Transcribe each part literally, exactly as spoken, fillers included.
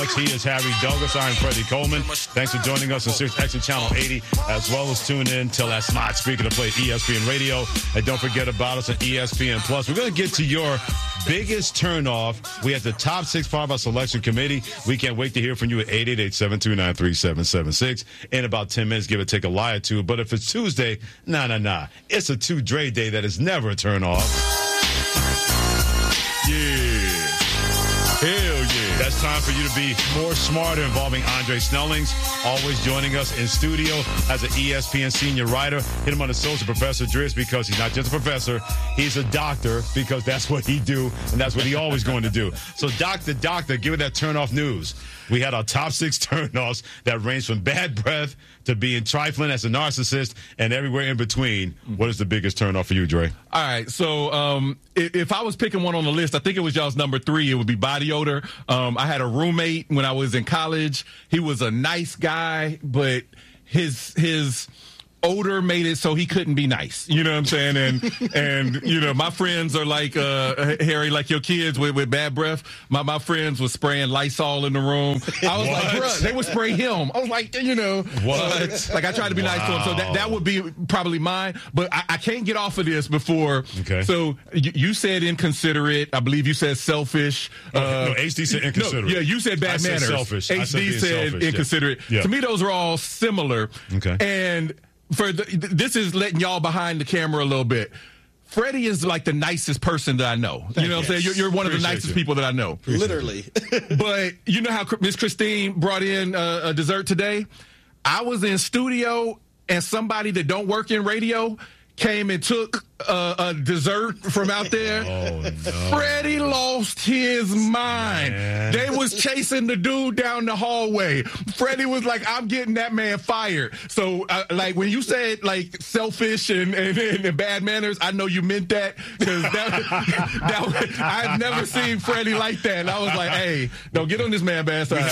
much. He is Harry Douglas. I'm Freddie Coleman. Thanks for joining us on Sirius X M Channel eighty, as well as tune in till that smart speaker to play E S P N Radio. And don't forget about us on E S P N Plus. We're going to get to your biggest turnoff. We have the top six part of our selection committee. We can't wait to hear from you at eight eight eight, seven two nine, three seven seven six. In about ten minutes, give or take a lie or two. But if it's Tuesday, nah, nah, nah. It's a two Dre day that is never a turn off. Yeah. Hell yeah. That's time for you to be more smarter involving Andre Snellings, always joining us in studio as an E S P N senior writer. Hit him on the social, Professor Driss, because he's not just a professor, he's a doctor, because that's what he do, and that's what he always going to do. So, Doctor Doctor, give it that turn-off news. We had our top six turn-offs that range from bad breath to being trifling as a narcissist and everywhere in between. What is the biggest turn-off for you, Dre? All right, so um, if, if I was picking one on the list, I think it was y'all's number three. It would be body odor. Um, I had a roommate when I was in college. He was a nice guy, but his his odor made it so he couldn't be nice. You know what I'm saying? And, and you know, my friends are like, uh, Harry, like your kids with, with bad breath. My my friends was spraying Lysol in the room. I was like, bruh, they would spray him. I was like, you know. What? Uh, like, I tried to be wow. nice to him. So that, that would be probably mine. But I, I can't get off of this before. Okay. So you, you said inconsiderate. I believe you said selfish. Uh, no, H D said inconsiderate. No, yeah, you said bad I manners. Said selfish. H D said, said selfish, inconsiderate. Yeah. To me, those are all similar. Okay. And for the, this is letting y'all behind the camera a little bit. Freddie is like the nicest person that I know. You know what I'm saying? You're, you're one of the nicest you. people that I know. Appreciate Literally. But you know how Miss Christine brought in uh, a dessert today? I was in studio and somebody that don't work in radio came and took uh, a dessert from out there. Oh, no. Freddie lost his mind. Man. They was chasing the dude down the hallway. Freddie was like, I'm getting that man fired. So, uh, like, when you said, like, selfish and, and, and bad manners, I know you meant that. Because that, that, I've never seen Freddie like that. And I was like, hey, don't get on this man bad side.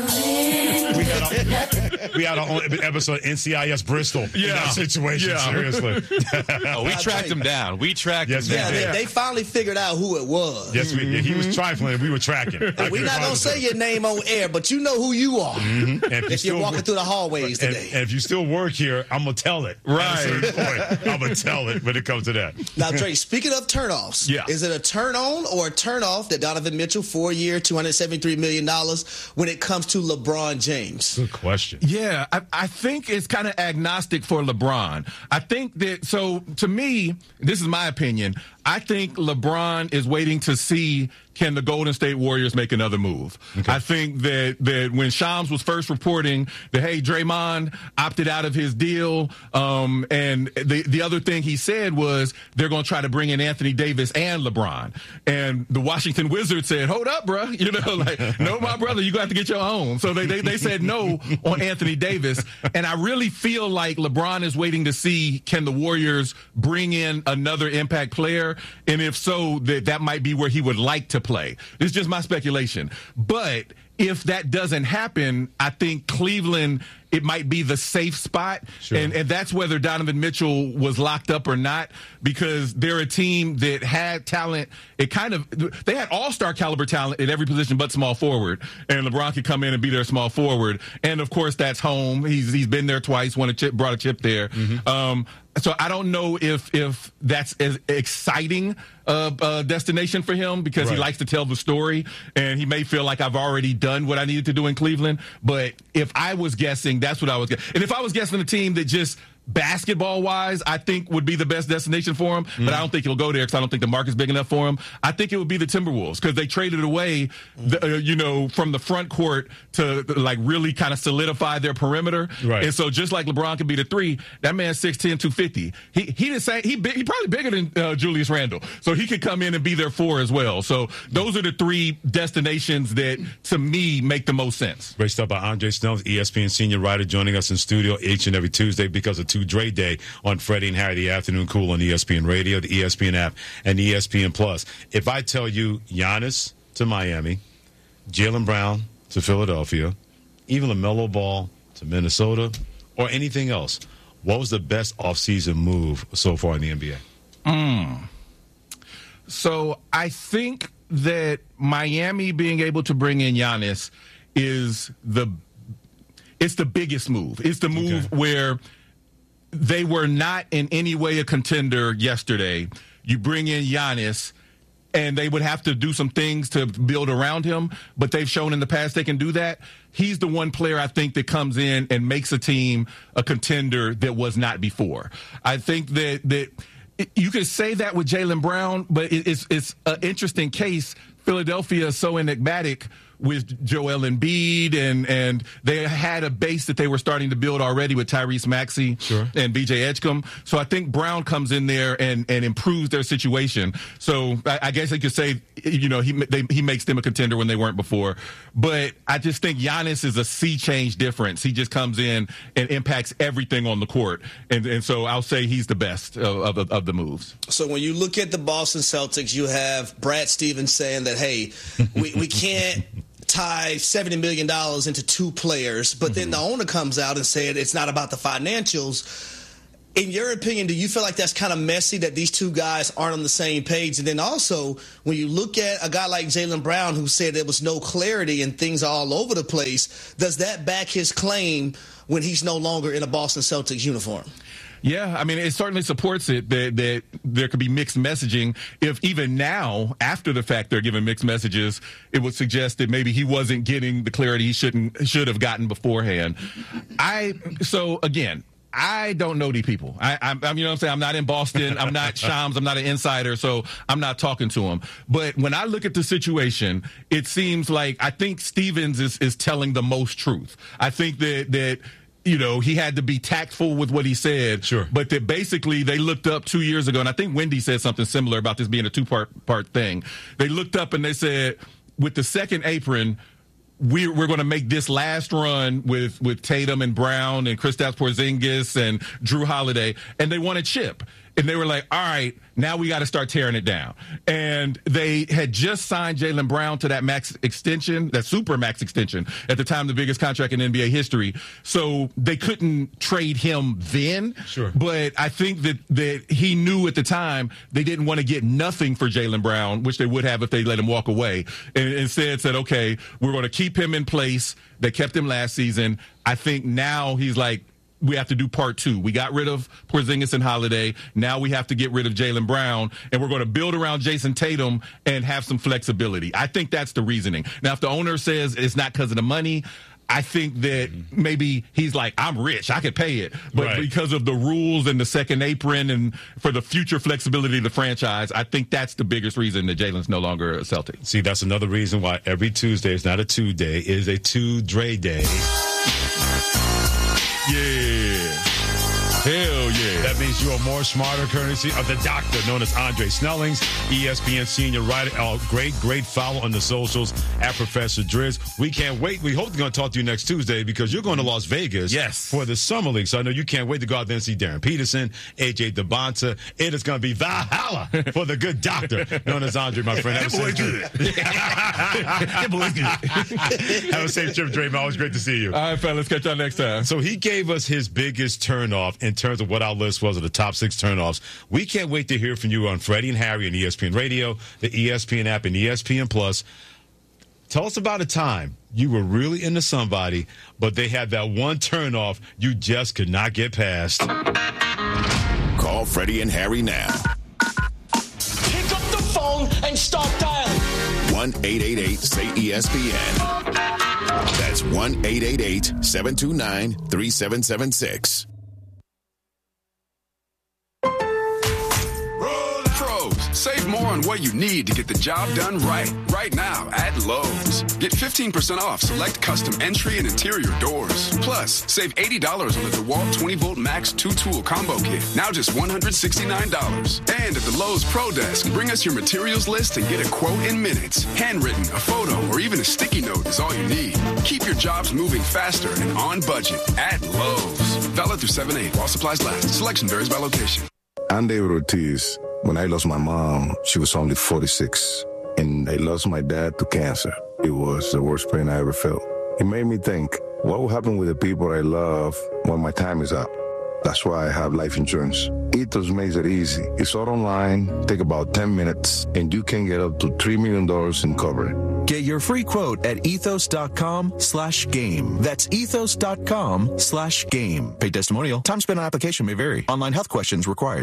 We had our, we had our own episode of N C I S Bristol Yeah. in that situation, Yeah. seriously. Oh, we tracked him down. We tracked Yes, him we down. Yeah, did. they, they finally figured out who it was. Yes, we did. He was trifling, and we were tracking. We're not going to say your name on air, but you know who you are. Mm-hmm. And if, If you're walking through the hallways and, today. and if you still work here, I'm going to tell it. Right. At a certain point, I'm going to tell it when it comes to that. Now, Dre, speaking of turnoffs, Yeah. is it a turn on or a turn off that Donovan Mitchell, four year, two hundred seventy-three million dollars, when it comes to LeBron James? Good question. Yeah, I, I think it's kind of agnostic for LeBron. I think that, so to me, this is my opinion, I think LeBron is waiting to see, can the Golden State Warriors make another move? Okay. I think that, that when Shams was first reporting that, hey, Draymond opted out of his deal, um, and the, the other thing he said was they're going to try to bring in Anthony Davis and LeBron. And the Washington Wizards said, hold up, bro. You know, like, no, my brother, you're going to have to get your own. So they, they, they said no on Anthony Davis. And I really feel like LeBron is waiting to see, can the Warriors bring in another impact player? And if so, that that might be where he would like to play. It's just my speculation. But if that doesn't happen, I think Cleveland, it might be the safe spot. Sure. And, and that's whether Donovan Mitchell was locked up or not, because they're a team that had talent. It kind of, they had all-star caliber talent at every position but small forward. And LeBron could come in and be their small forward. And of course, that's home. He's he's been there twice, won a chip, brought a chip there. Mm-hmm. Um, so I don't know if if that's as exciting a, a destination for him, because right. he likes to tell the story, and he may feel like I've already done what I needed to do in Cleveland. But if I was guessing, that's what I was guessing. And if I was guessing a team that just basketball-wise, I think would be the best destination for him, mm. but I don't think he'll go there because I don't think the market's big enough for him. I think it would be the Timberwolves, because they traded away, the, uh, you know, from the front court to, like, really kind of solidify their perimeter. Right. And so just like LeBron can be the three, that man's six ten, two fifty. He he didn't say he big, he probably bigger than uh, Julius Randle, so he could come in and be their four as well. So those are the three destinations that, to me, make the most sense. Great stuff by Andre Snellings, E S P N senior writer, joining us in studio each and every Tuesday because of two Dre Day on Freddie and Harry, the afternoon cool on E S P N Radio, the E S P N app, and E S P N Plus. If I tell you Giannis to Miami, Jaylen Brown to Philadelphia, even LaMelo Ball to Minnesota, or anything else, what was the best offseason move so far in the N B A? Mm. So I think that Miami being able to bring in Giannis is the it's the biggest move. It's the move okay. where they were not in any way a contender yesterday. You bring in Giannis, and they would have to do some things to build around him, but they've shown in the past they can do that. He's the one player I think that comes in and makes a team a contender that was not before. I think that that you could say that with Jaylen Brown, but it's it's an interesting case. Philadelphia is so enigmatic with Joel Embiid, and and they had a base that they were starting to build already with Tyrese Maxey sure. and B J Edgecombe. So I think Brown comes in there and, and improves their situation. So I, I guess I could say, you know, he they, he makes them a contender when they weren't before. But I just think Giannis is a sea change difference. He just comes in and impacts everything on the court. And and so I'll say he's the best of, of, of the moves. So when you look at the Boston Celtics, you have Brad Stevens saying that, hey, we, we can't tie seventy million dollars into two players, but mm-hmm. then the owner comes out and said it's not about the financials. In your opinion, do you feel like that's kind of messy that these two guys aren't on the same page? And then also, when you look at a guy like Jaylen Brown who said there was no clarity and things are all over the place, does that back his claim when he's no longer in a Boston Celtics uniform? Yeah, I mean, it certainly supports it that, that there could be mixed messaging. If even now, after the fact, they're giving mixed messages, it would suggest that maybe he wasn't getting the clarity he shouldn't should have gotten beforehand. I so again. I don't know these people. I, I'm, I'm, you know what I'm saying? I'm not in Boston. I'm not Shams. I'm not an insider, so I'm not talking to him. But when I look at the situation, it seems like I think Stevens is, is telling the most truth. I think that, that, you know, he had to be tactful with what he said. Sure. But that basically they looked up two years ago, and I think Wendy said something similar about this being a two-part part thing. They looked up and they said, with the second apron, We're, we're going to make this last run with, with Tatum and Brown and Kristaps Porzingis and Drew Holiday, and they won a chip. And they were like, all right, now we got to start tearing it down. And they had just signed Jaylen Brown to that max extension, that super max extension, at the time the biggest contract in N B A history. So they couldn't trade him then. Sure. But I think that, that he knew at the time they didn't want to get nothing for Jaylen Brown, which they would have if they let him walk away. And instead said, okay, we're going to keep him in place. They kept him last season. I think now he's like, we have to do part two. We got rid of Porzingis and Holiday. Now we have to get rid of Jaylen Brown, and we're going to build around Jason Tatum and have some flexibility. I think that's the reasoning. Now, if the owner says it's not because of the money, I think that maybe he's like, I'm rich, I could pay it. But right. because of the rules and the second apron and for the future flexibility of the franchise, I think that's the biggest reason that Jaylen's no longer a Celtic. See, that's another reason why every Tuesday is not a two-day, it is a two-Dre day. Yeah. Hell yeah. That means you are more smarter, courtesy of the doctor known as Andre Snellings, E S P N senior writer. Oh, great, great follow on the socials at Professor Driz. We can't wait. We hope we're going to talk to you next Tuesday because you're going to Las Vegas yes. for the Summer League. So I know you can't wait to go out there and see Darren Peterson, A J DeBonta. It is going to be Valhalla for the good doctor known as Andre, my friend. Have a safe trip. That boy's good. Have a safe trip, Dre. Always great to see you. All right, fellas. Catch y'all next time. So he gave us his biggest turnoff in terms of what our list was of the top six turnoffs. We can't wait to hear from you on Freddie and Harry and E S P N Radio, the E S P N app, and E S P N Plus. Tell us about a time you were really into somebody, but they had that one turnoff you just could not get past. Call Freddie and Harry now. Pick up the phone and start dialing. one eight eight eight say E S P N. That's one eight eight eight seven two nine three seven seven six. Save more on what you need to get the job done right. Right now at Lowe's. Get fifteen percent off select custom entry and interior doors. Plus, save eighty dollars on the DeWalt twenty volt Max two-tool combo kit. Now just one hundred sixty-nine dollars. And at the Lowe's Pro Desk, bring us your materials list and get a quote in minutes. Handwritten, a photo, or even a sticky note is all you need. Keep your jobs moving faster and on budget at Lowe's. Valid through seven eight while supplies last. Selection varies by location. I'm David Ortiz. When I lost my mom, she was only forty-six, and I lost my dad to cancer. It was the worst pain I ever felt. It made me think, what will happen with the people I love when my time is up? That's why I have life insurance. Ethos makes it easy. It's all online, take about ten minutes, and you can get up to three million dollars in coverage. Get your free quote at ethos.com slash game. That's ethos.com slash game. Paid testimonial. Time spent on application may vary. Online health questions required.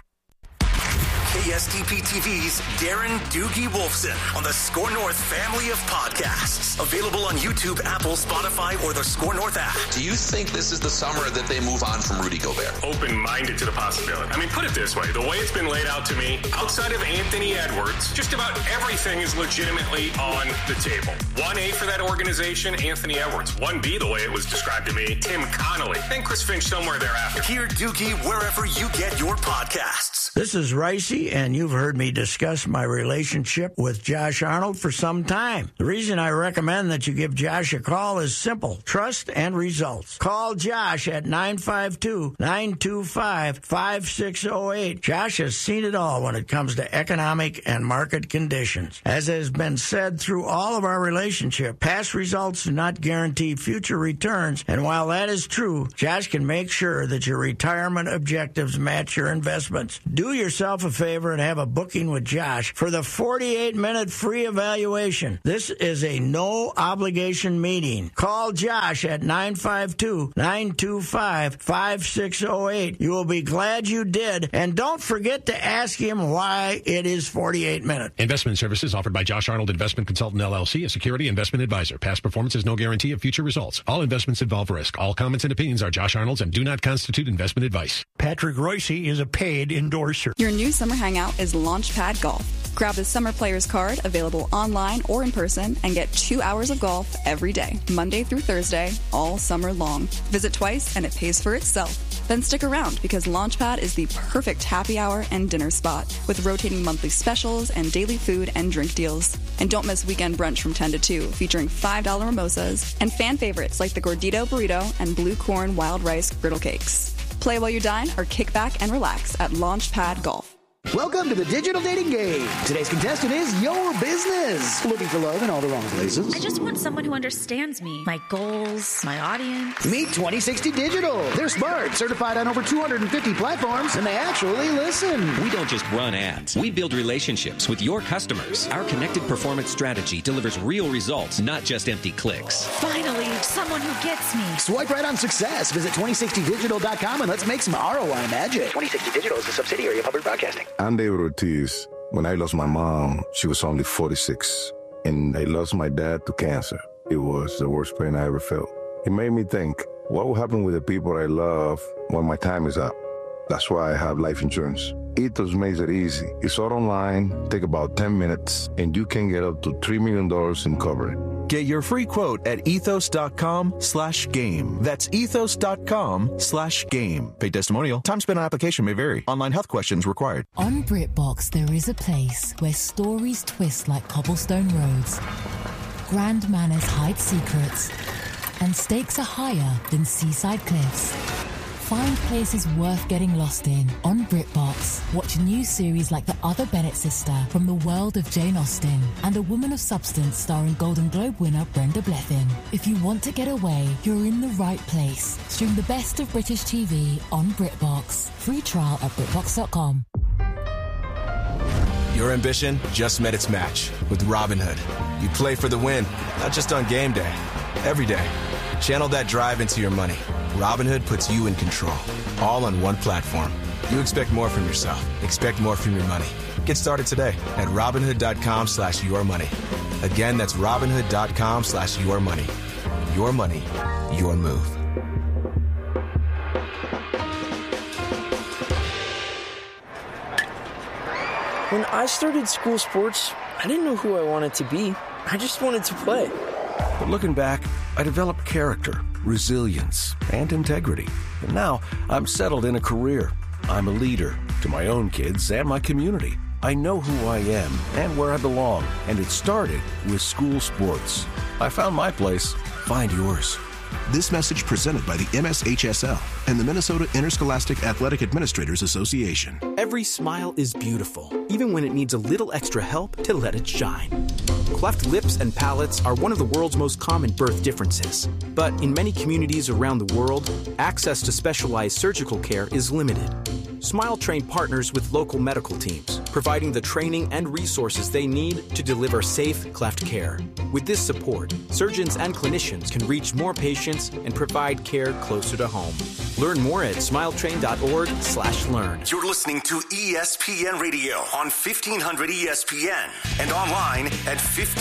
K S T P T V's Darren Doogie Wolfson on the Score North family of podcasts. Available on YouTube, Apple, Spotify, or the Score North app. Do you think this is the summer that they move on from Rudy Gobert? Open-minded to the possibility. I mean, put it this way. The way it's been laid out to me, outside of Anthony Edwards, just about everything is legitimately on the table. one A for that organization, Anthony Edwards. one B, the way it was described to me, Tim Connolly. And Chris Finch somewhere thereafter. Hear Doogie wherever you get your podcasts. This is Ricey, and you've heard me discuss my relationship with Josh Arnold for some time. The reason I recommend that you give Josh a call is simple: trust and results. Call Josh at nine five two, nine two five, five six zero eight. Josh has seen it all when it comes to economic and market conditions. As has been said through all of our relationship, past results do not guarantee future returns, and while that is true, Josh can make sure that your retirement objectives match your investments. Do yourself a favor and have a booking with Josh for the forty-eight minute free evaluation. This is a no-obligation meeting. Call Josh at nine five two, nine two five, five six zero eight. You will be glad you did, and don't forget to ask him why it is forty-eight minutes. Investment services offered by Josh Arnold Investment Consultant, L L C, a security investment advisor. Past performance is no guarantee of future results. All investments involve risk. All comments and opinions are Josh Arnold's and do not constitute investment advice. Patrick Royce is a paid endorser. Your new summer hangout is Launchpad Golf. Grab the Summer Players card, available online or in person, and get two hours of golf every day, Monday through Thursday, all summer long. Visit twice and it pays for itself. Then stick around, because Launchpad is the perfect happy hour and dinner spot, with rotating monthly specials and daily food and drink deals. And don't miss weekend brunch from ten to two, featuring five dollar mimosas and fan favorites like the Gordito Burrito and Blue Corn Wild Rice Griddle Cakes. Play while you dine or kick back and relax at Launchpad Golf. Welcome to the Digital Dating Game. Today's contestant is your business. Looking for love in all the wrong places? I just want someone who understands me, my goals, my audience. Meet twenty sixty Digital. They're smart, certified on over two hundred fifty platforms, and they actually listen. We don't just run ads. We build relationships with your customers. Our connected performance strategy delivers real results, not just empty clicks. Finally, someone who gets me. Swipe right on success. Visit twenty sixty digital dot com and let's make some R O I magic. twenty sixty Digital is a subsidiary of Hubbard Broadcasting. I'm David Ortiz. When I lost my mom, she was only forty-six. And I lost my dad to cancer. It was the worst pain I ever felt. It made me think, what will happen with the people I love when my time is up? That's why I have life insurance. Ethos makes it easy. It's all online, take about ten minutes, and you can get up to three million dollars in coverage. Get your free quote at ethos.com slash game. That's ethos.com slash game. Paid testimonial. Time spent on application may vary. Online health questions required. On BritBox, there is a place where stories twist like cobblestone roads, grand manners hide secrets, and stakes are higher than seaside cliffs. Find places worth getting lost in on BritBox. Watch new series like The Other Bennett Sister from the world of Jane Austen and A Woman of Substance starring Golden Globe winner Brenda Blethyn. If you want to get away, you're in the right place. Stream the best of British T V on BritBox. Free trial at BritBox dot com. Your ambition just met its match with Robinhood. You play for the win, not just on game day, every day. Channel that drive into your money. Robinhood puts you in control, all on one platform. You expect more from yourself. Expect more from your money. Get started today at Robinhood.com slash your money. Again, that's Robinhood.com slash your money. Your money, your move. When I started school sports, I didn't know who I wanted to be. I just wanted to play. But looking back, I developed character, resilience, and integrity. And now I'm settled in a career. I'm a leader to my own kids and my community. I know who I am and where I belong, and it started with school sports. I found my place. Find yours. This message presented by the M S H S L and the Minnesota Interscholastic Athletic Administrators Association. Every smile is beautiful, even when it needs a little extra help to let it shine. Cleft lips and palates are one of the world's most common birth differences. But in many communities around the world, access to specialized surgical care is limited. Smile Train partners with local medical teams, providing the training and resources they need to deliver safe cleft care. With this support, surgeons and clinicians can reach more patients and provide care closer to home. Learn more at smiletrain.org slash learn. You're listening to E S P N Radio on fifteen hundred E S P N and online at fifteen